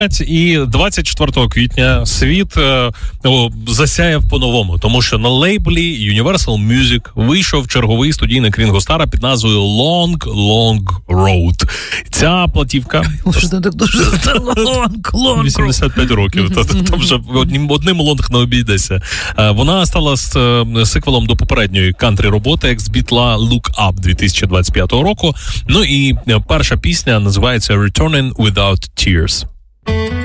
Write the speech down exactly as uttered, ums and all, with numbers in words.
І двадцять четвертого квітня світ е, о, засяяв по-новому, тому що на лейблі Universal Music вийшов черговий студійний Рінго Стара під назвою Long Long Road. Ця платівка... вісімдесят п'ять років, там вже одним, одним лонг не обійдеться. Вона стала сиквелом до попередньої кантрі-роботи екс-бітла Look Up дві тисячі двадцять п'ятого року. Ну і перша пісня називається Returning Without Tears.